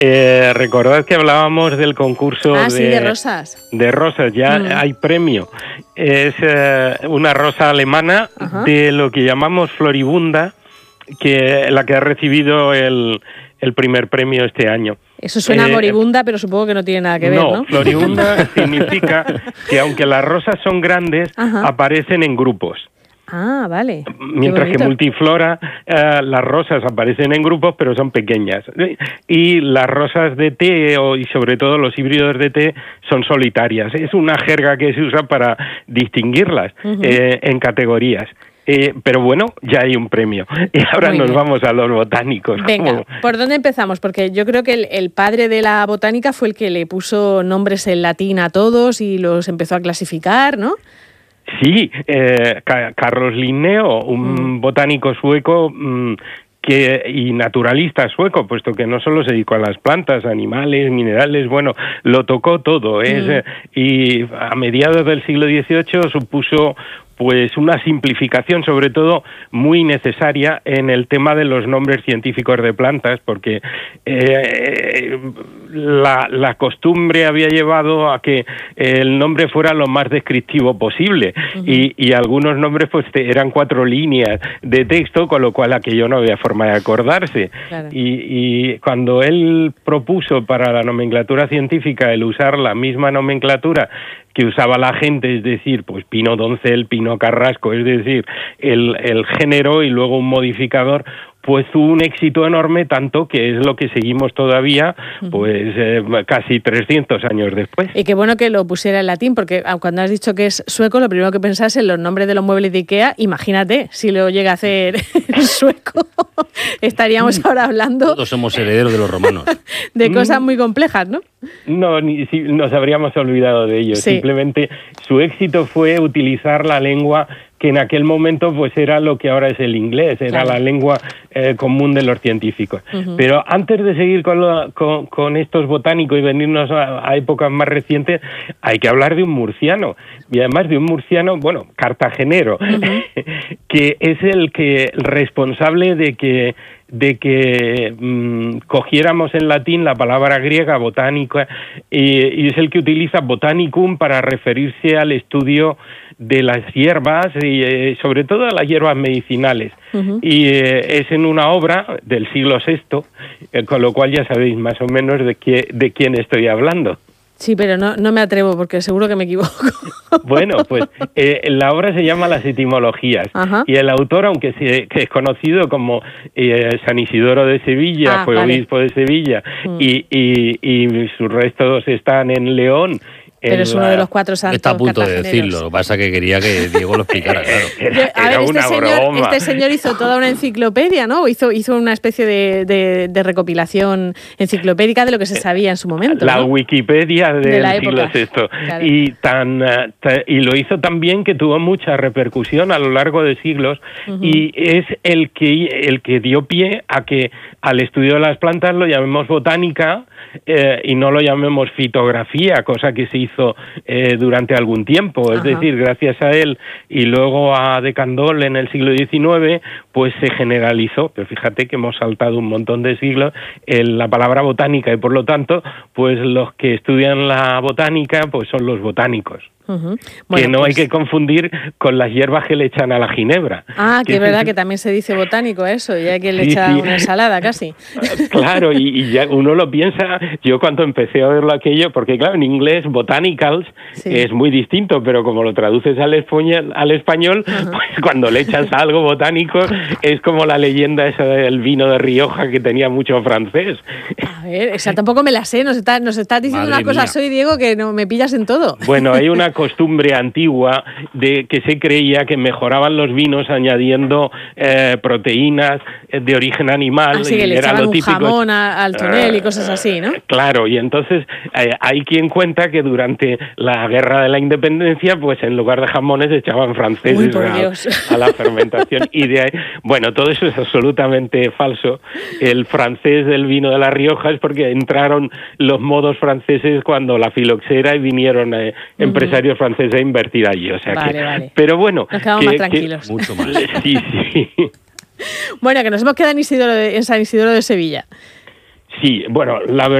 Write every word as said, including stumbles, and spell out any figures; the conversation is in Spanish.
Eh, recordad que hablábamos del concurso ah, de, sí, de rosas. De rosas, ya mm. hay premio. Es eh, una rosa alemana Ajá. de lo que llamamos floribunda, que la que ha recibido el, el primer premio este año. Eso suena eh, moribunda, pero supongo que no tiene nada que ver, ¿no? No, floribunda significa que aunque las rosas son grandes, Ajá. aparecen en grupos. Ah, vale. Mientras que multiflora, eh, las rosas aparecen en grupos, pero son pequeñas. Y las rosas de té, o, y sobre todo los híbridos de té, son solitarias. Es una jerga que se usa para distinguirlas uh-huh. eh, en categorías. Eh, pero bueno, ya hay un premio. Y ahora Muy nos bien. vamos a los botánicos. Venga, ¿Cómo? ¿por dónde empezamos? Porque yo creo que el, el padre de la botánica fue el que le puso nombres en latín a todos y los empezó a clasificar, ¿no? Sí, eh, Carlos Linneo, un mm. botánico sueco mmm, que y naturalista sueco, puesto que no solo se dedicó a las plantas, animales, minerales, bueno, lo tocó todo. ¿eh? Mm. Eh, y a mediados del siglo dieciocho supuso pues una simplificación, sobre todo muy necesaria en el tema de los nombres científicos de plantas, porque eh, la, la costumbre había llevado a que el nombre fuera lo más descriptivo posible, uh-huh. y, y algunos nombres pues eran cuatro líneas de texto, con lo cual aquello no había forma de acordarse. Claro. Y, y cuando él propuso para la nomenclatura científica el usar la misma nomenclatura que usaba la gente, es decir, pues pino doncel, pino carrasco, es decir, el, el género y luego un modificador, pues tuvo un éxito enorme, tanto que es lo que seguimos todavía, pues eh, casi trescientos años después. Y qué bueno que lo pusiera en latín, porque cuando has dicho que es sueco, lo primero que pensás en los nombres de los muebles de Ikea, imagínate, si lo llega a hacer en sueco, estaríamos ahora hablando... Todos somos herederos de los romanos. De cosas muy complejas, ¿no? No, ni si, nos habríamos olvidado de ello. Sí. Simplemente su éxito fue utilizar la lengua que en aquel momento pues era lo que ahora es el inglés, era claro. la lengua eh, común de los científicos. Uh-huh. Pero antes de seguir con, lo, con, con estos botánicos y venirnos a, a épocas más recientes, hay que hablar de un murciano, y además de un murciano, bueno, cartagenero, uh-huh. que es el que responsable de que de que mmm, cogiéramos en latín la palabra griega botánica, y, y es el que utiliza botanicum para referirse al estudio de las hierbas y eh, sobre todo a las hierbas medicinales. Uh-huh. Y eh, es en una obra del siglo sexto, eh, con lo cual ya sabéis más o menos de, qué, de quién estoy hablando. Sí, pero no, no me atrevo porque seguro que me equivoco. Bueno, pues eh, la obra se llama Las Etimologías. Ajá. Y el autor, aunque se, que es conocido como eh, San Isidoro de Sevilla, ah, fue vale. obispo de Sevilla, mm. y, y, y sus restos están en León. Pero es uno de los cuatro santos. Está a punto de decirlo, lo que pasa es que quería que Diego lo explicara, claro. Era, a ver, era este, una señor, broma. este señor hizo toda una enciclopedia, ¿no? Hizo, hizo una especie de, de, de recopilación enciclopédica de lo que se sabía en su momento. La ¿no? Wikipedia del de la siglo sexto. Claro. Y, tan, y lo hizo tan bien que tuvo mucha repercusión a lo largo de siglos, uh-huh. y es el que, el que dio pie a que al estudio de las plantas lo llamemos botánica, Eh, y no lo llamemos fitografía, cosa que se hizo eh, durante algún tiempo. Ajá. Es decir, gracias a él y luego a de Candolle en el siglo diecinueve, pues se generalizó, pero fíjate que hemos saltado un montón de siglos, en la palabra botánica, y por lo tanto, pues los que estudian la botánica, pues son los botánicos. Uh-huh. Bueno, que no pues... hay que confundir con las hierbas que le echan a la ginebra. Ah, que es verdad que también se dice botánico eso, y hay quien le sí, echa sí. una ensalada casi. Claro, y, y ya uno lo piensa, yo cuando empecé a verlo aquello, porque claro, en inglés botanicals sí. es muy distinto, pero como lo traduces al español, al español uh-huh. pues cuando le echas algo botánico es como la leyenda esa del vino de Rioja que tenía mucho francés. A ver, esa tampoco me la sé, nos estás nos está diciendo Madre unas cosas hoy, Diego, que no me pillas en todo. Bueno, hay una costumbre antigua de que se creía que mejoraban los vinos añadiendo eh, proteínas de origen animal. Así que y le era echaban lo un típico, jamón al tonel uh, y cosas así, ¿no? Claro, y entonces eh, hay quien cuenta que durante la Guerra de la Independencia, pues en lugar de jamones echaban franceses Uy, por a, Dios. a la fermentación. Y de ahí, bueno, todo eso es absolutamente falso. El francés del vino de La Rioja es porque entraron los modos franceses cuando la filoxera y vinieron eh, uh-huh. empresarios franceses a invertir allí. O sea vale, que, vale. Pero bueno, nos quedamos que, más tranquilos. Que, mucho más. Sí, sí. Bueno, que nos hemos quedado en, Isidoro de, en San Isidoro de Sevilla. Sí, bueno, la verdad